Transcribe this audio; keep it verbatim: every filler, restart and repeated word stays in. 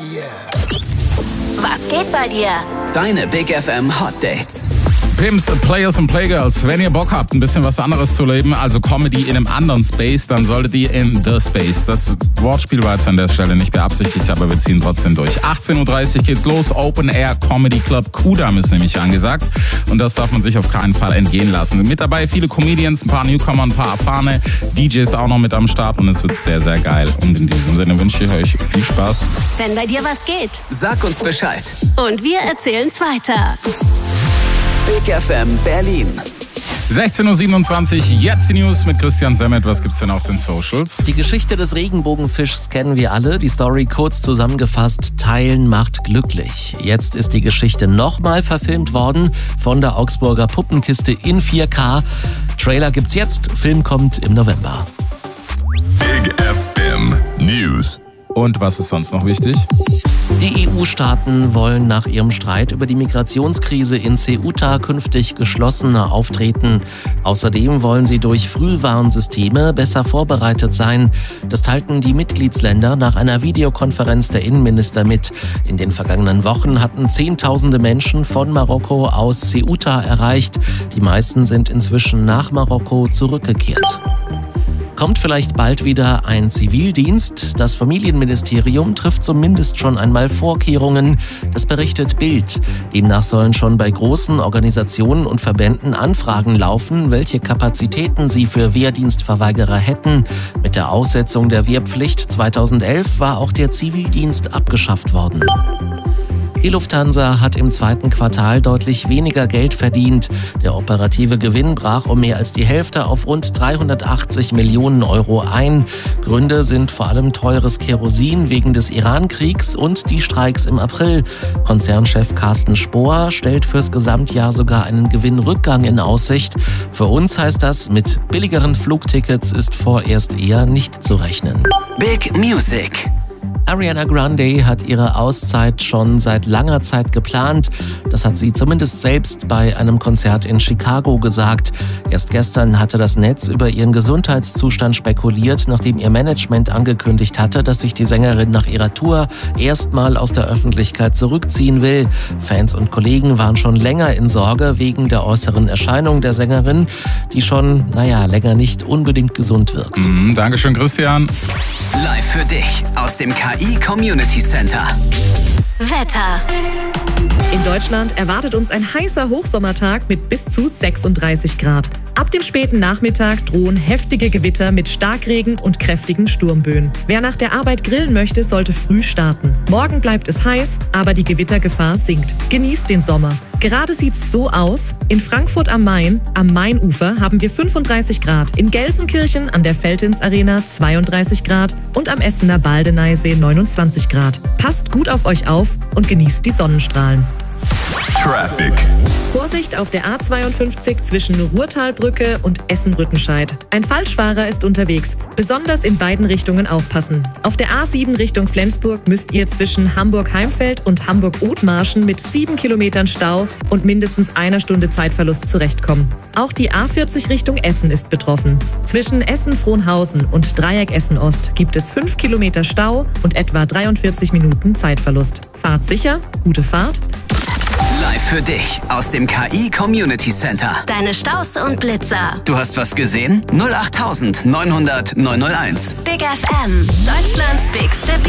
Yeah. Was geht bei dir? Deine Big F M Hot Dates. Pimps, Players und Playgirls, wenn ihr Bock habt, ein bisschen was anderes zu leben, also Comedy in einem anderen Space, dann solltet ihr in The Space. Das Wortspiel war jetzt an der Stelle nicht beabsichtigt, aber wir ziehen trotzdem durch. achtzehn Uhr dreißig geht's los, Open Air Comedy Club Kudam ist nämlich angesagt und das darf man sich auf keinen Fall entgehen lassen. Mit dabei viele Comedians, ein paar Newcomer, ein paar erfahrene D Js auch noch mit am Start und es wird sehr, sehr geil. Und in diesem Sinne wünsche ich euch viel Spaß. Wenn bei dir was geht. Sag uns Bescheid. Und wir erzählen's weiter. Big F M Berlin. sechzehn Uhr siebenundzwanzig, jetzt die News mit Christian Semmet. Was gibt's denn auf den Socials? Die Geschichte des Regenbogenfischs kennen wir alle. Die Story kurz zusammengefasst: Teilen macht glücklich. Jetzt ist die Geschichte nochmal verfilmt worden von der Augsburger Puppenkiste in vier K. Trailer gibt's jetzt, Film kommt im November. Big F M News. Und was ist sonst noch wichtig? Die E U-Staaten wollen nach ihrem Streit über die Migrationskrise in Ceuta künftig geschlossener auftreten. Außerdem wollen sie durch Frühwarnsysteme besser vorbereitet sein. Das teilten die Mitgliedsländer nach einer Videokonferenz der Innenminister mit. In den vergangenen Wochen hatten Zehntausende Menschen von Marokko aus Ceuta erreicht. Die meisten sind inzwischen nach Marokko zurückgekehrt. Kommt vielleicht bald wieder ein Zivildienst? Das Familienministerium trifft zumindest schon einmal Vorkehrungen. Das berichtet Bild. Demnach sollen schon bei großen Organisationen und Verbänden Anfragen laufen, welche Kapazitäten sie für Wehrdienstverweigerer hätten. Mit der Aussetzung der Wehrpflicht zweitausendelf war auch der Zivildienst abgeschafft worden. Die Lufthansa hat im zweiten Quartal deutlich weniger Geld verdient. Der operative Gewinn brach um mehr als die Hälfte auf rund dreihundertachtzig Millionen Euro ein. Gründe sind vor allem teures Kerosin wegen des Iran-Kriegs und die Streiks im April. Konzernchef Carsten Spohr stellt fürs Gesamtjahr sogar einen Gewinnrückgang in Aussicht. Für uns heißt das, mit billigeren Flugtickets ist vorerst eher nicht zu rechnen. Big Music. Ariana Grande hat ihre Auszeit schon seit langer Zeit geplant. Das hat sie zumindest selbst bei einem Konzert in Chicago gesagt. Erst gestern hatte das Netz über ihren Gesundheitszustand spekuliert, nachdem ihr Management angekündigt hatte, dass sich die Sängerin nach ihrer Tour erstmal aus der Öffentlichkeit zurückziehen will. Fans und Kollegen waren schon länger in Sorge wegen der äußeren Erscheinung der Sängerin, die schon, naja, länger nicht unbedingt gesund wirkt. Mhm, Dankeschön, Christian. Live für dich aus dem K I Community Center. Wetter. In Deutschland erwartet uns ein heißer Hochsommertag mit bis zu sechsunddreißig Grad. Ab dem späten Nachmittag drohen heftige Gewitter mit Starkregen und kräftigen Sturmböen. Wer nach der Arbeit grillen möchte, sollte früh starten. Morgen bleibt es heiß, aber die Gewittergefahr sinkt. Genießt den Sommer. Gerade sieht's so aus: In Frankfurt am Main, am Mainufer, haben wir fünfunddreißig Grad. In Gelsenkirchen an der Veltins Arena zweiunddreißig Grad und am Essener Baldeneysee neunundzwanzig Grad. Passt gut auf euch auf und genießt die Sonnenstrahlen. Traffic. Vorsicht auf der A zweiundfünfzig zwischen Ruhrtalbrücke und Essen-Rüttenscheid. Ein Falschfahrer ist unterwegs. Besonders in beiden Richtungen aufpassen. Auf der A sieben Richtung Flensburg müsst ihr zwischen Hamburg-Heimfeld und Hamburg-Othmarschen mit sieben Kilometern Stau und mindestens einer Stunde Zeitverlust zurechtkommen. Auch die A vierzig Richtung Essen ist betroffen. Zwischen Essen-Frohnhausen und Dreieck Essen-Ost gibt es fünf Kilometer Stau und etwa dreiundvierzig Minuten Zeitverlust. Fahrt sicher, gute Fahrt. Live für dich aus dem K I Community Center. Deine Staus und Blitzer. Du hast was gesehen? null acht neunhundert neunhundert neunhunderteins. Big F M. Deutschlands bigste Beat.